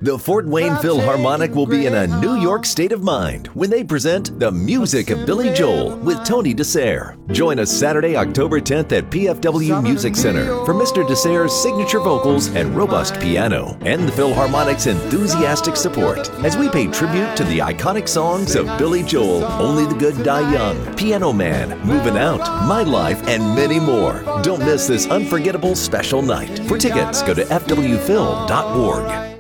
The Fort Wayne Philharmonic will be in a New York state of mind when they present The Music of Billy Joel with Tony Dessert. Join us Saturday, October 10th at PFW Music Center for Mr. Dessert's signature vocals and robust piano, and the Philharmonic's enthusiastic support as we pay tribute to the iconic songs of Billy Joel, Only the Good Die Young, Piano Man, Moving Out, My Life, and many more. Don't miss this unforgettable special night. For tickets, go to fwphil.org.